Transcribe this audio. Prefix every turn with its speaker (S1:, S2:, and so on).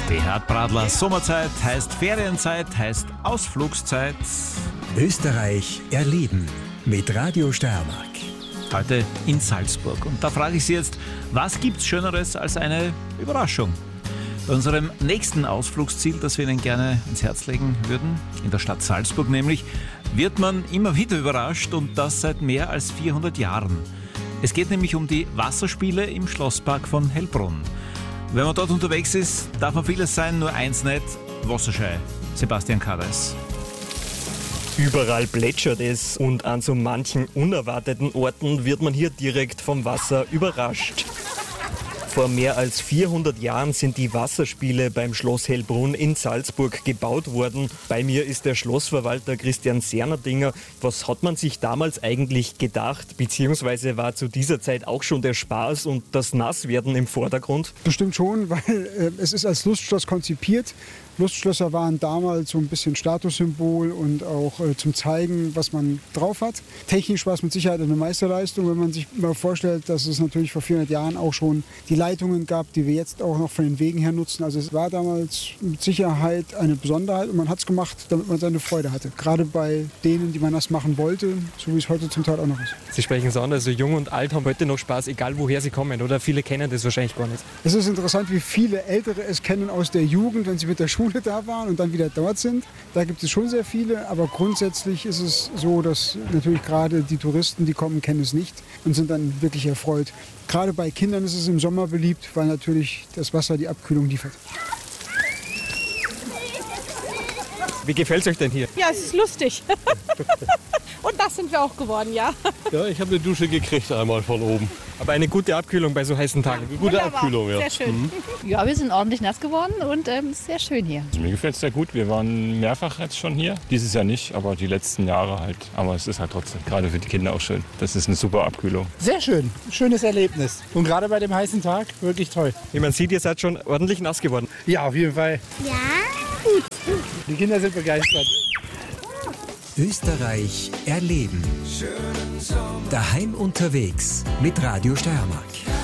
S1: Beat Bradler, Sommerzeit heißt Ferienzeit, heißt Ausflugszeit.
S2: Österreich erleben mit Radio Steiermark.
S1: Heute in Salzburg. Und da frage ich Sie jetzt, was gibt's Schöneres als eine Überraschung? Bei unserem nächsten Ausflugsziel, das wir Ihnen gerne ins Herz legen würden, in der Stadt Salzburg nämlich, wird man immer wieder überrascht und das seit mehr als 400 Jahren. Es geht nämlich um die Wasserspiele im Schlosspark von Hellbrunn. Wenn man dort unterwegs ist, darf man vieles sein, nur eins nicht, Wasserschei. Sebastian Kares.
S3: Überall plätschert es und an so manchen unerwarteten Orten wird man hier direkt vom Wasser überrascht. Vor mehr als 400 Jahren sind die Wasserspiele beim Schloss Hellbrunn in Salzburg gebaut worden. Bei mir ist der Schlossverwalter Christian Sernerdinger. Was hat man sich damals eigentlich gedacht? Beziehungsweise war zu dieser Zeit auch schon der Spaß und das Nasswerden im Vordergrund?
S4: Bestimmt schon, weil es ist als Lustschloss konzipiert. Lustschlösser waren damals so ein bisschen Statussymbol und auch zum Zeigen, was man drauf hat. Technisch war es mit Sicherheit eine Meisterleistung, wenn man sich mal vorstellt, dass es natürlich vor 400 Jahren auch schon die Leitungen gab, die wir jetzt auch noch von den Wegen her nutzen. Also es war damals mit Sicherheit eine Besonderheit und man hat es gemacht, damit man seine Freude hatte. Gerade bei denen, die man das machen wollte, so wie es heute zum Teil auch noch ist.
S3: Sie sprechen es an, also jung und alt haben heute noch Spaß, egal woher sie kommen, oder? Viele kennen das wahrscheinlich gar nicht.
S4: Es ist interessant, wie viele Ältere es kennen aus der Jugend, wenn sie mit der Schule da waren und dann wieder dort sind. Da gibt es schon sehr viele, aber grundsätzlich ist es so, dass natürlich gerade die Touristen, die kommen, kennen es nicht und sind dann wirklich erfreut. Gerade bei Kindern ist es im Sommer beliebt, weil natürlich das Wasser die Abkühlung liefert.
S3: Wie gefällt es euch denn hier?
S5: Ja, es ist lustig. Und das sind wir auch geworden, ja.
S6: Ja, ich habe eine Dusche gekriegt einmal von oben.
S3: Aber eine gute Abkühlung bei so heißen Tagen.
S6: Eine gute
S5: Wunderbar.
S6: Abkühlung, ja.
S5: Sehr schön.
S7: Ja, wir sind ordentlich nass geworden und sehr schön hier.
S8: Also mir gefällt es sehr gut. Wir waren mehrfach jetzt schon hier. Dieses Jahr nicht, aber die letzten Jahre halt. Aber es ist halt trotzdem gerade für die Kinder auch schön. Das ist eine super Abkühlung.
S9: Sehr schön. Schönes Erlebnis. Und gerade bei dem heißen Tag wirklich toll.
S3: Wie man sieht, ihr seid schon ordentlich nass geworden.
S9: Ja, auf jeden Fall.
S7: Ja?
S9: Gut. Die Kinder sind begeistert.
S2: Österreich erleben. Daheim unterwegs mit Radio Steiermark.